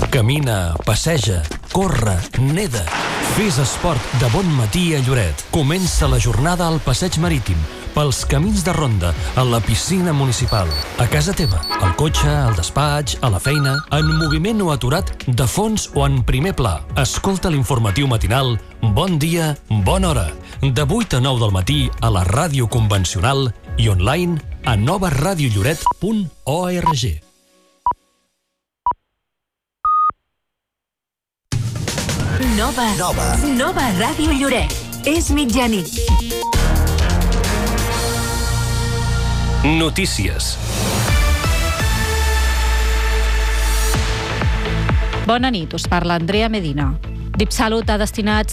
Camina, passeja, corre, neda. Fes esport de bon matí a Lloret. Comença la jornada al passeig marítim, pels camins de ronda, a la piscina municipal, a casa teva, al cotxe, al despatx, a la feina, en moviment o aturat, de fons o en primer pla. Escolta l'informatiu matinal Bon dia, bona hora, de 8 a 9 del matí a la ràdio convencional i online a novaradiolloret.org. Nova Ràdio Lloret. És mitjanit. Notícies. Bona nit, us parla Andrea Medina. DipSalut ha destinat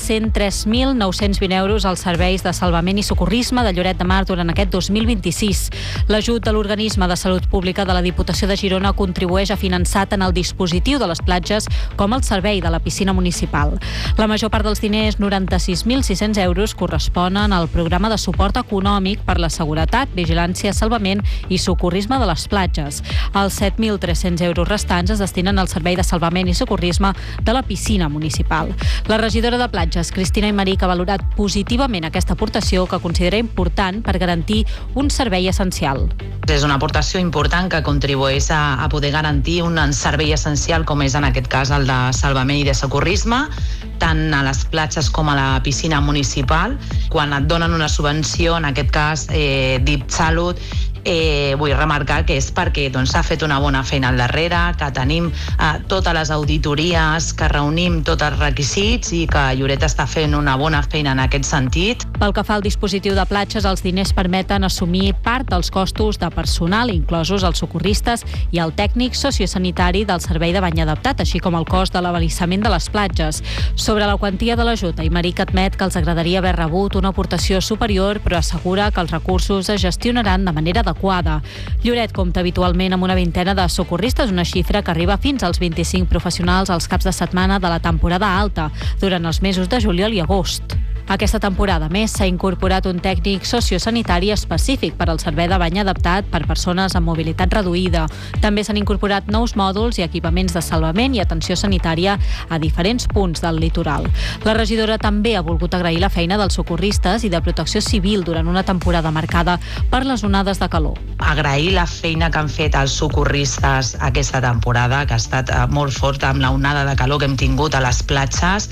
103.920 euros als serveis de salvament i socorrisme de Lloret de Mar durant aquest 2026. L'ajut de l'Organisme de Salut Pública de la Diputació de Girona contribueix a finançar tant el dispositiu de les platges com el servei de la piscina municipal. La major part dels diners, 96.600 euros, corresponen al programa de suport econòmic per la seguretat, vigilància, salvament i socorrisme de les platges. Els 7.300 euros restants es destinen al servei de salvament i socorrisme de la piscina municipal. La regidora de Platges, Cristina Aymerich, ha valorat positivament aquesta aportació que considera important per garantir un servei essencial. És una aportació important que contribueix a poder garantir un servei essencial com és en aquest cas el de salvament i de socorrisme, tant a les platges com a la piscina municipal. Quan et donen una subvenció, en aquest cas DipSalut, vull remarcar que és perquè s'ha fet una bona feina al darrere, que tenim totes les auditories, que reunim tots els requisits i que Lloret està fent una bona feina en aquest sentit. Pel que fa al dispositiu de platges, els diners permeten assumir part dels costos de personal, inclosos els socorristes i el tècnic sociosanitari del servei de bany adaptat, així com el cost de l'abalissament de les platges. Sobre la quantia de l'ajut, Aymerich admet que els agradaria haver rebut una aportació superior, però assegura que els recursos es gestionaran de manera adequada. Lloret compta habitualment amb una vintena de socorristes, una xifra que arriba fins als 25 professionals als caps de setmana de la temporada alta, durant els mesos de juliol i agost. Aquesta temporada, a més, s'ha incorporat un tècnic sociosanitari específic per al servei de bany adaptat per persones amb mobilitat reduïda. També s'han incorporat nous mòduls i equipaments de salvament i atenció sanitària a diferents punts del litoral. La regidora també ha volgut agrair la feina dels socorristes i de protecció civil durant una temporada marcada per les onades de calor. Agrair la feina que han fet els socorristes aquesta temporada, que ha estat molt forta amb la onada de calor que hem tingut a les platges.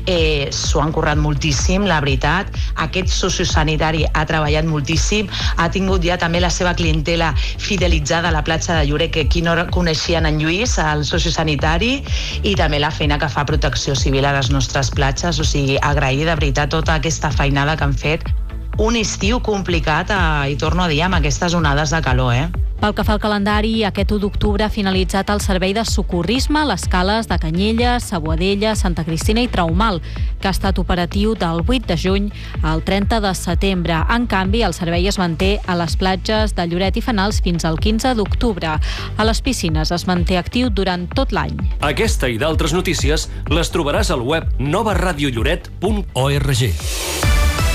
S'ho han currat moltíssim, la veritat. Aquest sociosanitari ha treballat moltíssim, ha tingut ja també la seva clientela fidelitzada a la platja de Lloret, que qui no coneixien en Lluís, el sociosanitari, i també la feina que fa Protecció Civil a les nostres platges. O sigui, agrair de veritat tota aquesta feinada que han fet. Un estiu complicat, i torno a dir, amb aquestes onades de calor, Pel que fa al calendari, aquest 1 d'octubre ha finalitzat el servei de socorrisme a les cales de Canyelles, Saboadella, Santa Cristina i Traumal, que ha estat operatiu del 8 de juny al 30 de setembre. En canvi, el servei es manté a les platges de Lloret i Fenals fins al 15 d'octubre. A les piscines es manté actiu durant tot l'any. Aquesta i d'altres notícies les trobaràs al web novaradiolloret.org.